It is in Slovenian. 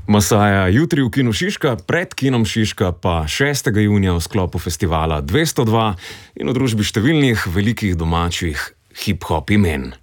Masaja jutri v Kinu Šiška, pred Kinom Šiška pa 6. junija v sklopu festivala 202 in v družbi številnih velikih domačih hip-hop imen.